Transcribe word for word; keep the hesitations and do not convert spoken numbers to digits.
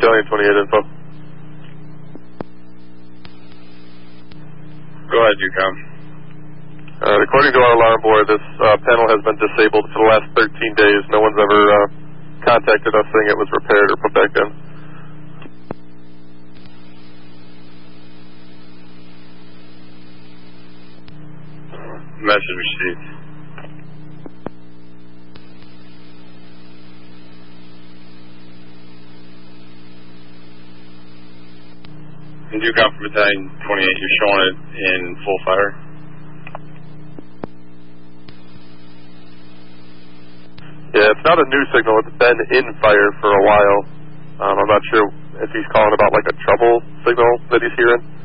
Battalion twenty-eight info. Go ahead, U COM. Uh, according to our alarm board, this uh, panel has been disabled for the last thirteen days. No one's ever uh, contacted us saying it was repaired or put back in. Message received. And U COM for Battalion twenty-eight, you're showing it in full fire? Yeah, it's not a new signal. It's been in fire for a while. Um, I'm not sure if he's calling about like a trouble signal that he's hearing.